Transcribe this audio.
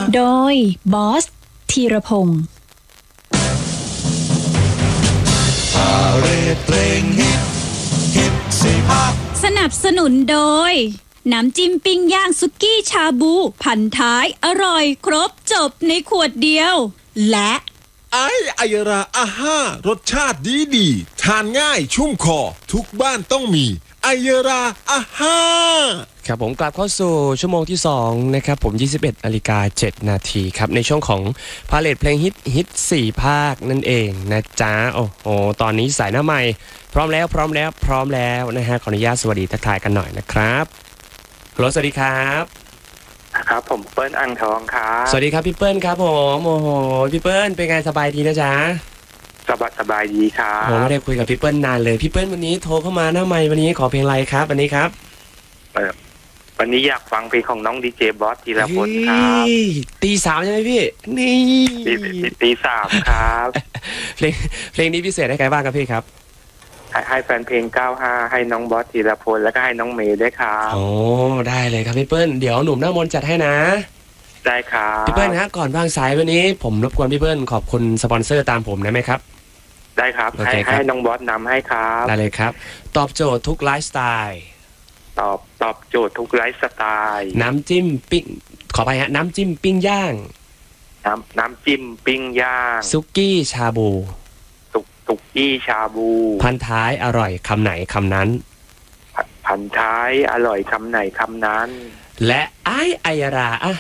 โดยบอสธีรพงศ์สนับสนุนโดยน้ำจิ้มปิ้งย่างสุกี้ชาบูพันท้ายอร่อยครบจบในขวดเดียวและไอยราอาห้ารสชาติดีทานง่ายชุ่มคอทุกบ้านต้องมีไอยราอาห้าครับผมกลับเข้าสู่ชั่วโมงที่2นะครับผม 21:07 นาทีครับในช่วงของพาเลทเพลงฮิต4ภาคนั่นเองนะจ๊ะโอ้โหตอนนี้สายหน้าใหม่พร้อมแล้วนะฮะขออนุญาตสวัสดีทักทายกันหน่อยนะครับฮัลโหลสวัสดีครับครับผมเปิ้ลอ่างทองครับสวัสดีครับพี่เปิ้ลครับผมโอ้โหพี่เปิ้ลเป็นไงสบายดีนะจ๊ะสบายดีครับผมไม่ได้คุยกับพี่เปิ้ลนานเลยพี่เปิ้ลวันนี้โทรเข้ามาหน้าไมค์วันนี้ขอเพลงอะไรครับวันนี้ครับวันนี้อยากฟังเพลงของน้องดีเจบอสธีรพลครับตีสามใช่ไหมพี่นี่ตีสามครับเพลงนี้พิเศษให้ใครบ้างครับพี่ครับให้แฟนเพลง95ให้น้องบอสธีรพลแล้วก็ให้น้องเมย์ด้วยครับโอ้ได้เลยครับพี่เปิ้ลเดี๋ยวหนุ่มหน้ามนจัดให้นะได้ครับพี่เปิ้ลฮะก่อนวางสายวันนี้ผมรบกวนพี่เปิ้ลขอบคุณสปอนเซอร์ตามผมได้ไหมครับได้ครับให้น้องบอสนำให้ครับได้เลยครับตอบโจทย์ทุกไลฟ์สไตล์ตอบโจทย์ทุกไลฟ์สไตล์น้ำจิ้มปิ้งขอไปฮะน้ำจิ้มปิ้งย่างน้ำจิ้มปิ้งย่างซุกี้ชาบูสุกี้ชาบูพันท้ายอร่อยคำไหนคำนั้นพันท้ายอร่อยคำไหนคำนั้นและไอยราอา